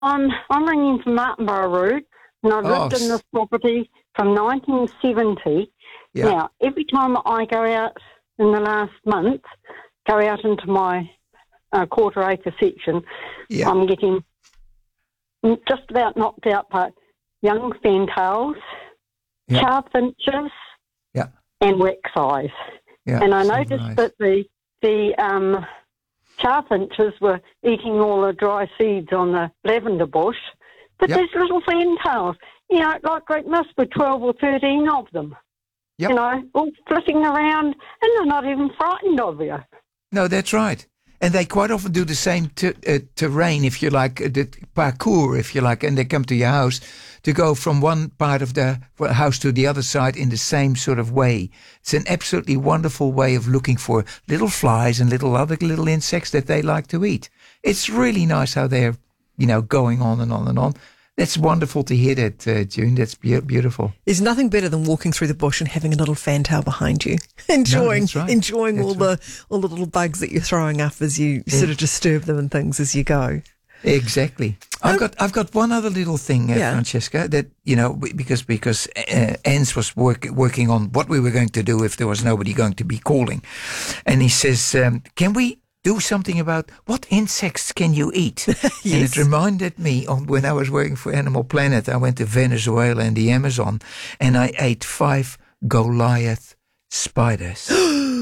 I'm ringing from Martinborough Road, and I've lived in this property from 1970. Yeah. Now, every time I go out in the last month, go out into my quarter-acre section, Yeah. I'm getting just about knocked out by young fantails, Yeah. chaffinches, Yeah. and waxeyes. Yeah. And I so noticed nice. that the chaffinches were eating all the dry seeds on the lavender bush, but Yep. there's little fantails, like Great Miss with 12 or 13 of them, Yep. all flitting around, and they're not even frightened of you. No, that's right. And they quite often do the same terrain, if you like, the parkour, if you like, and they come to your house to go from one part of the house to the other side in the same sort of way. It's an absolutely wonderful way of looking for little flies and other little insects that they like to eat. It's really nice how they're, going on and on and on. That's wonderful to hear that, June. That's beautiful. There's nothing better than walking through the bush and having a little fantail behind you, enjoying that's right. all the little bugs that you're throwing up as you sort of disturb them and things as you go. Exactly. I've got one other little thing, Francesca, that because Ans was working on what we were going to do if there was nobody going to be calling, and he says, "Can we do something about what insects can you eat?" Yes. And it reminded me of when I was working for Animal Planet. I went to Venezuela and the Amazon, and I ate 5 Goliath spiders.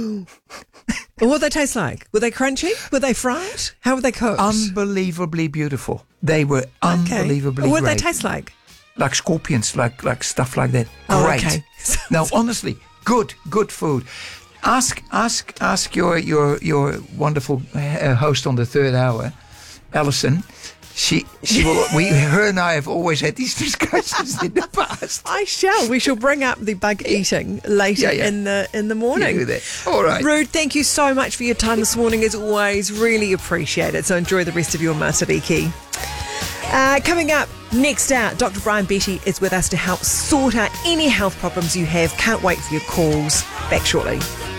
And what did they taste like? Were they crunchy? Were they fried? How were they cooked? Unbelievably beautiful. They were unbelievably What did great. they taste like? Like scorpions, like stuff like that. Oh, Great. okay. No, honestly, good food. Ask your wonderful host on the third hour, Alison. Her and I have always had these discussions in the past. I shall. We shall bring up the bug eating later in the morning. You do that. All right. Rude, thank you so much for your time this morning. As always, really appreciate it. So enjoy the rest of your Matariki. Coming up next out, Dr. Brian Betty is with us to help sort out any health problems you have. Can't wait for your calls. Back shortly.